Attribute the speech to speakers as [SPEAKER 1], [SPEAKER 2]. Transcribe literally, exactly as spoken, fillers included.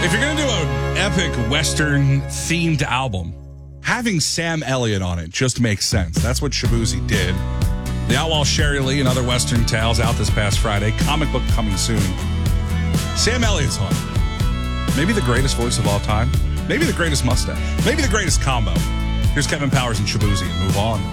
[SPEAKER 1] If you're going to do an epic Western-themed album, having Sam Elliott on it just makes sense. That's what Shaboozey did. The Outlaw Sherry Lee and Other Western Tales out this past Friday. Comic book coming soon. Sam Elliott's on it. Maybe the greatest voice of all time. Maybe the greatest mustache. Maybe the greatest combo. Here's Kevin Powers and Shaboozey and Move On.